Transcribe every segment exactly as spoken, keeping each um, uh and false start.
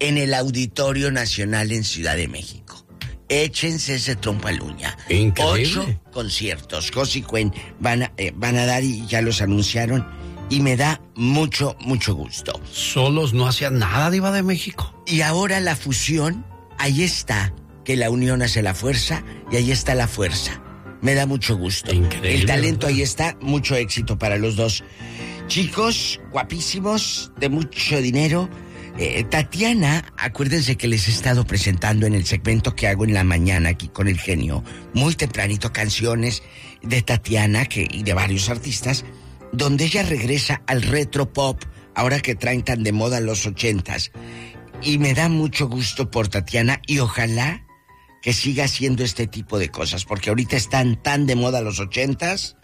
en el Auditorio Nacional en Ciudad de México. Échense ese trompo a la uña. Increíble. Ocho conciertos. Josie Cuen van a, eh, van a dar y ya los anunciaron. Y me da mucho, mucho gusto. Solos no hacían nada, Diva de México. Y ahora la fusión, ahí está. Que la unión hace la fuerza y ahí está la fuerza. Me da mucho gusto. Increíble. El talento ¿verdad? ahí está. Mucho éxito para los dos. Chicos, guapísimos, de mucho dinero. Eh, Tatiana, acuérdense que les he estado presentando en el segmento que hago en la mañana aquí con el genio, muy tempranito, canciones de Tatiana que, y de varios artistas, donde ella regresa al retro pop, ahora que traen tan de moda los ochentas. Y me da mucho gusto por Tatiana y ojalá que siga haciendo este tipo de cosas, porque ahorita están tan de moda los ochentas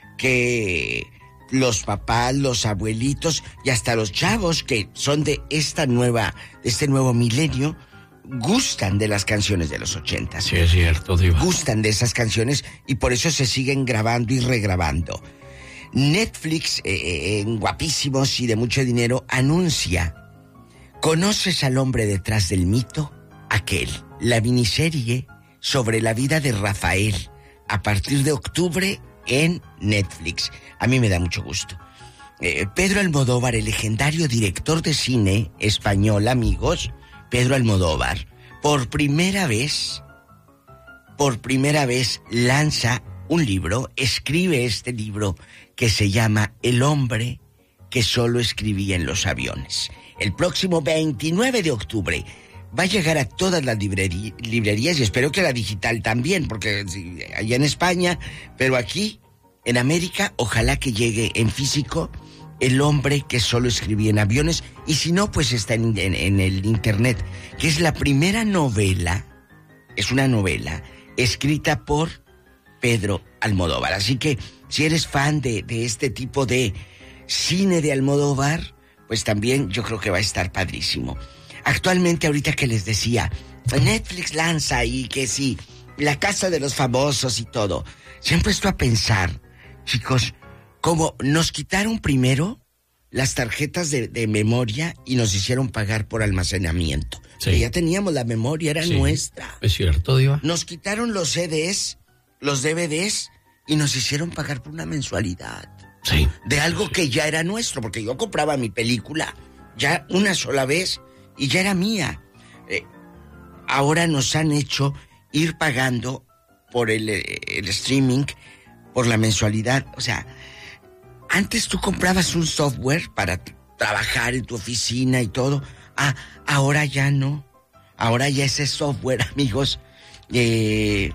que los papás, los abuelitos y hasta los chavos que son de esta nueva, de este nuevo milenio, gustan de las canciones de los ochentas. Sí, es cierto, Diva. Gustan de esas canciones y por eso se siguen grabando y regrabando. Netflix, eh, en Guapísimos y de mucho dinero, anuncia: ¿conoces al hombre detrás del mito? Aquel, la miniserie sobre la vida de Rafael, a partir de octubre en Netflix. A mí me da mucho gusto. Eh, Pedro Almodóvar, el legendario director de cine español, amigos, Pedro Almodóvar, por primera vez, por primera vez lanza un libro, escribe este libro que se llama El hombre que solo escribía en los aviones. El próximo veintinueve de octubre va a llegar a todas las librerí- librerías y espero que la digital también, porque sí, allá en España, pero aquí, en América, ojalá que llegue en físico El hombre que solo escribía en aviones, y si no, pues está en, en, en el internet, que es la primera novela, es una novela escrita por Pedro Almodóvar. Así que, si eres fan de, de este tipo de cine de Almodóvar, pues también yo creo que va a estar padrísimo. Actualmente, ahorita que les decía, Netflix lanza y que sí, La Casa de los Famosos y todo. Se han puesto a pensar, chicos, cómo nos quitaron primero las tarjetas de, de memoria y nos hicieron pagar por almacenamiento. Sí. Que ya teníamos la memoria, era Sí, nuestra. es cierto, Diva. Nos quitaron los C Ds, los D V Ds y nos hicieron pagar por una mensualidad. Sí. De algo que ya era nuestro, porque yo compraba mi película ya una sola vez y ya era mía. Eh, ahora nos han hecho ir pagando por el, el streaming, por la mensualidad. O sea, antes tú comprabas un software para t- trabajar en tu oficina y todo. Ah, ahora ya no. Ahora ya ese software, amigos, eh,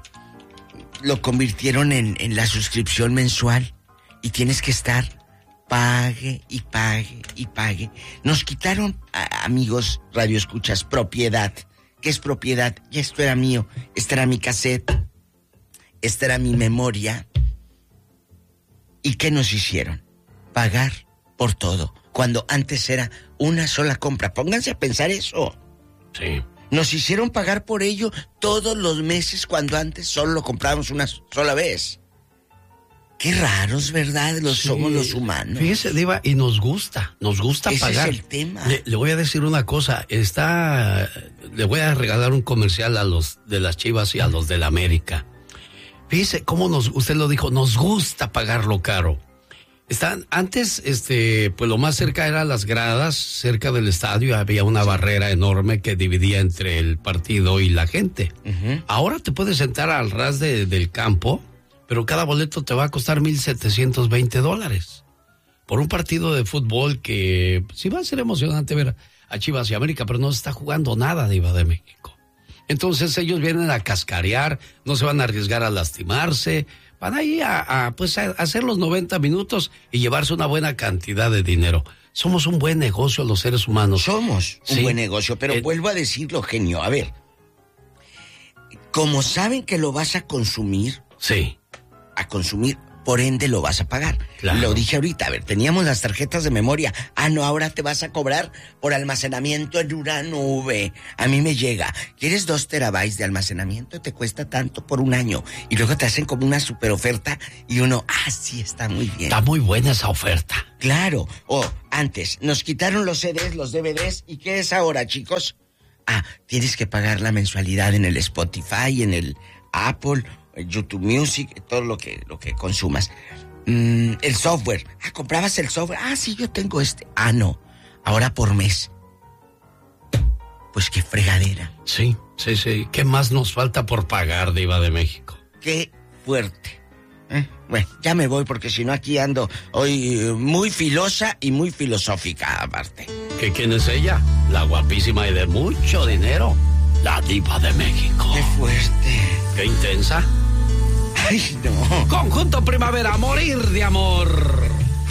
lo convirtieron en, en la suscripción mensual. Y tienes que estar pague y pague y pague. Nos quitaron, a, amigos radioescuchas, propiedad. ¿Qué es propiedad? Y esto era mío, esta era mi cassette, esta era mi memoria. ¿Y qué nos hicieron? Pagar por todo, cuando antes era una sola compra. Pónganse a pensar eso. Sí. Nos hicieron pagar por ello todos los meses, cuando antes solo lo comprábamos una sola vez. Qué raros, ¿verdad? Los Sí. somos los humanos. Fíjese, Diva, y nos gusta, nos gusta Ese pagar. es el tema. Le, le voy a decir una cosa, está, le voy a regalar un comercial a los de las Chivas y a los de la América. Fíjese cómo nos, usted lo dijo, nos gusta pagarlo caro. Están, antes, este, pues lo más cerca eran las gradas, cerca del estadio había una barrera enorme que dividía entre el partido y la gente. Uh-huh. Ahora te puedes sentar al ras de, del campo, pero cada boleto te va a costar mil setecientos veinte dólares. Por un partido de fútbol que sí va a ser emocionante ver a Chivas y América, pero no se está jugando nada, Diva de México. Entonces ellos vienen a cascarear, no se van a arriesgar a lastimarse, van ahí a, a, pues a hacer los noventa minutos y llevarse una buena cantidad de dinero. Somos un buen negocio los seres humanos. Somos un Sí. buen negocio, pero Eh, vuelvo a decirlo, genio. A ver, como saben que lo vas a consumir, Sí. a consumir, por ende lo vas a pagar. Claro. Lo dije ahorita, a ver, teníamos las tarjetas de memoria. Ah, no, ahora te vas a cobrar por almacenamiento en una nube. A mí me llega, ¿quieres dos terabytes de almacenamiento? Te cuesta tanto por un año. Y luego te hacen como una super oferta y uno, ah, sí, está muy bien. Está muy buena esa oferta. Claro. O antes, nos quitaron los C Ds, los D V Ds. ¿Y qué es ahora, chicos? Ah, tienes que pagar la mensualidad en el Spotify, en el Apple, en YouTube Music, todo lo que, lo que consumas. Mm, el software. Ah, comprabas el software. Ah, sí, yo tengo este. Ah, no. Ahora por mes. Pues qué fregadera. Sí, sí, sí. ¿Qué más nos falta por pagar, Diva de México? Qué fuerte. ¿Eh? Bueno, ya me voy porque si no aquí ando hoy eh, muy filosa y muy filosófica aparte. ¿Que quién es ella? La guapísima y de mucho dinero. La Diva de México. Qué fuerte. Qué intensa. Ay, no. Conjunto Primavera, a morir de amor.